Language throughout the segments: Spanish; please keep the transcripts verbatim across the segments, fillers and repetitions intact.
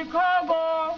Chicago.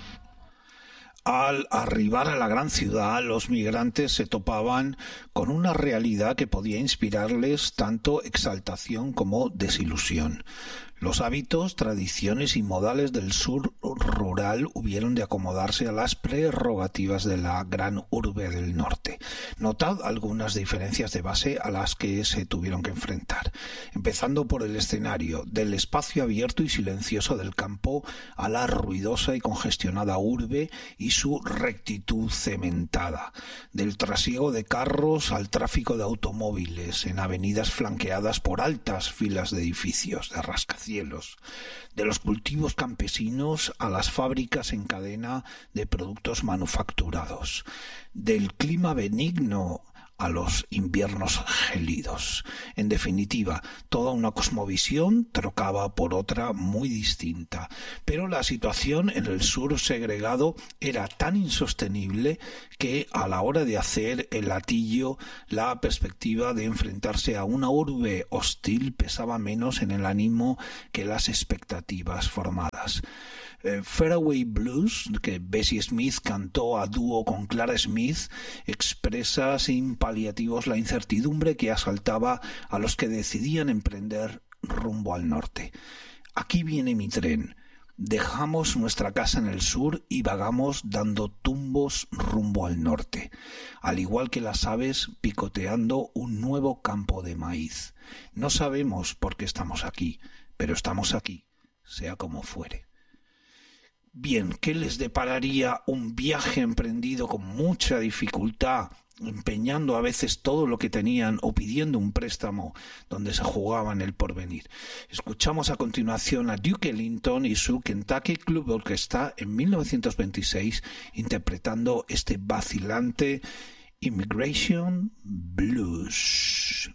Al arribar a la gran ciudad, los migrantes se topaban con una realidad que podía inspirarles tanto exaltación como desilusión. Los hábitos, tradiciones y modales del sur rural hubieron de acomodarse a las prerrogativas de la gran urbe del norte. Notad algunas diferencias de base a las que se tuvieron que enfrentar, empezando por el escenario, del espacio abierto y silencioso del campo a la ruidosa y congestionada urbe y su rectitud cementada, del trasiego de carros al tráfico de automóviles en avenidas flanqueadas por altas filas de edificios de rascacielos, de los cultivos campesinos a las fábricas en cadena de productos manufacturados, del clima benigno a los inviernos gélidos. En definitiva, toda una cosmovisión trocaba por otra muy distinta. Pero la situación en el sur segregado era tan insostenible que a la hora de hacer el latillo, la perspectiva de enfrentarse a una urbe hostil pesaba menos en el ánimo que las expectativas formadas. Eh, Faraway Blues, que Bessie Smith cantó a dúo con Clara Smith, expresa sin paliativos la incertidumbre que asaltaba a los que decidían emprender rumbo al norte. Aquí viene mi tren. Dejamos nuestra casa en el sur y vagamos dando tumbos rumbo al norte, al igual que las aves picoteando un nuevo campo de maíz. No sabemos por qué estamos aquí, pero estamos aquí, sea como fuere. Bien, ¿qué les depararía un viaje emprendido con mucha dificultad, empeñando a veces todo lo que tenían o pidiendo un préstamo donde se jugaban el porvenir? Escuchamos a continuación a Duke Ellington y su Kentucky Club Orchestra en mil novecientos veintiséis interpretando este vacilante Immigration Blues.